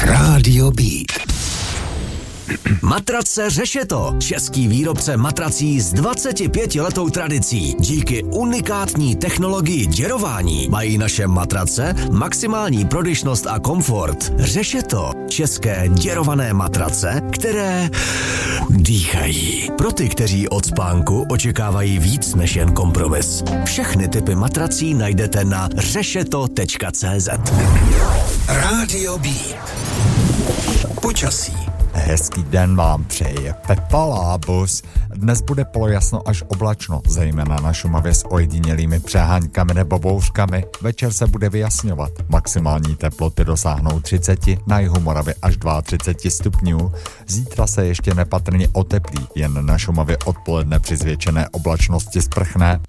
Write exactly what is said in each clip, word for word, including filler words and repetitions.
Rádio Beat. Matrace Řešeto, český výrobce matrací s dvacetipětiletou tradicí. Díky unikátní technologii děrování mají naše matrace maximální prodyšnost a komfort. Řešeto, české děrované matrace, které dýchají. Pro ty, kteří od spánku očekávají víc než jen kompromis. Všechny typy matrací najdete na řešeto tečka cé zet. Rádio Beat. Počasí. Hezký den vám přeje Pepa Lábus. Dnes bude polojasno až oblačno, zejména na Šumavě s ojedinělými přeháňkami nebo bouřkami. Večer se bude vyjasňovat. Maximální teploty dosáhnou třicet, na jihu Moravy až třicet dva stupňů. Zítra se ještě nepatrně oteplí, jen na Šumavě odpoledne při zvětšené oblačnosti sprchne.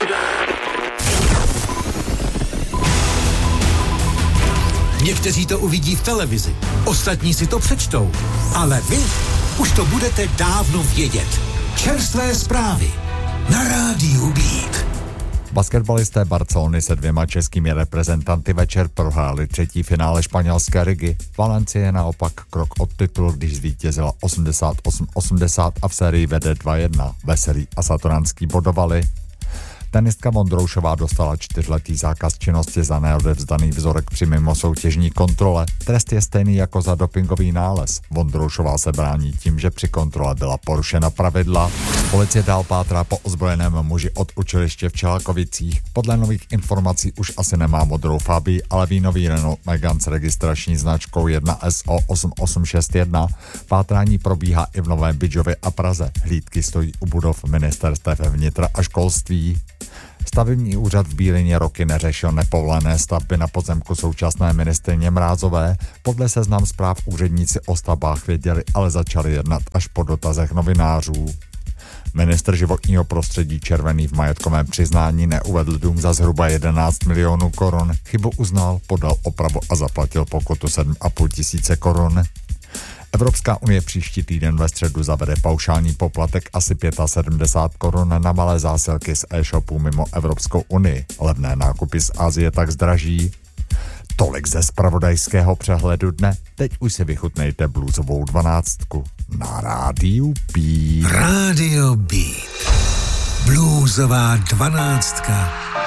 Někteří to uvidí v televizi, ostatní si to přečtou, ale vy už to budete dávno vědět. Čerstvé zprávy na Rádiu Beat. Basketbalisté Barcelony se dvěma českými reprezentanty večer prohráli třetí finále španělské ligy. Valencie naopak krok od titulu, když zvítězila osmdesát osm osmdesát a v sérii vede dva jedna. Veselý a Satoranský bodovali. Tenistka Vondroušová dostala čtyřletý zákaz činnosti za neodevzdaný vzorek při mimosoutěžní kontrole. Trest je stejný jako za dopingový nález. Vondroušová se brání tím, že při kontrole byla porušena pravidla. Policie dál pátrá po ozbrojeném muži od učiliště v Čelakovicích. Podle nových informací už asi nemá modrou Fabii, ale vínový Renault Megane s registrační značkou jedna S O osm osm šest jedna. Pátrání probíhá i v Novém Bydžově a Praze. Hlídky stojí u budov ministerstev vnitra a školství. Stavební úřad v Bílině roky neřešil nepovolené stavby na pozemku současné ministryně Mrázové. Podle seznam zpráv úředníci o stavbách věděli, ale začali jednat až po dotazech novinářů. Ministr životního prostředí Červený v majetkovém přiznání neuvedl dům za zhruba jedenáct milionů korun. Chybu uznal, podal opravu a zaplatil pokutu sedm a půl tisíce korun. Evropská unie příští týden ve středu zavede paušální poplatek asi sedmdesát pět korun na malé zásilky z e-shopů mimo Evropskou unii. Levné nákupy z Asie tak zdraží. Tolik ze zpravodajského přehledu dne. Teď už si vychutnejte bluesovou dvanáctku na Rádiu Beat. Rádio Beat. Bluesová dvanáctka